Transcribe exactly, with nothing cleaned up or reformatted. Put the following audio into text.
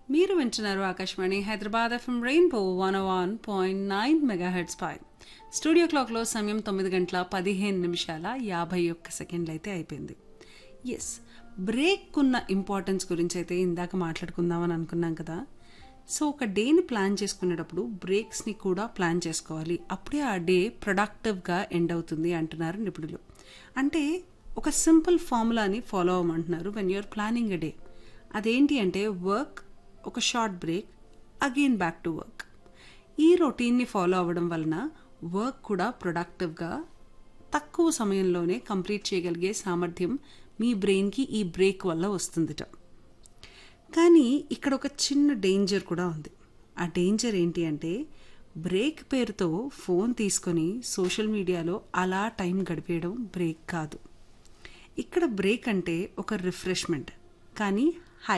మీరు వింటున్నారు Akashvani Hyderabad FM rainbow one one point nine megahertz పై studio క్లాక్లో సమయం తొమ్మిది గంటల పదిహేను నిమిషాల యాభై ఒక్క సెకండ్లు అయితే అయిపోయింది. ఎస్, బ్రేక్ ఉన్న ఇంపార్టెన్స్ గురించి అయితే ఇందాక మాట్లాడుకుందామని అనుకున్నాం కదా. సో ఒక డేని ప్లాన్ చేసుకునేటప్పుడు బ్రేక్స్ని కూడా ప్లాన్ చేసుకోవాలి, అప్పుడే ఆ డే ప్రొడక్టివ్గా ఎండ్ అవుతుంది అంటున్నారు నిపుణులు. అంటే ఒక simple ఫార్ములాని follow అవ్వమంటున్నారు when you're planning a day. అదేంటి అంటే వర్క్, ఒక short break, again back to work. ఈ రొటీన్ని ఫాలో అవ్వడం వలన వర్క్ కూడా ప్రొడక్టివ్గా తక్కువ సమయంలోనే కంప్లీట్ చేయగలిగే సామర్థ్యం మీ బ్రెయిన్కి ఈ బ్రేక్ వల్ల వస్తుందిట. కానీ ఇక్కడ ఒక చిన్న డేంజర్ కూడా ఉంది. ఆ డేంజర్ ఏంటి అంటే బ్రేక్ పేరుతో ఫోన్ తీసుకొని సోషల్ మీడియాలో అలా టైం గడిపేయడం బ్రేక్ కాదు. ఇక్కడ బ్రేక్ అంటే ఒక రిఫ్రెష్మెంట్, కానీ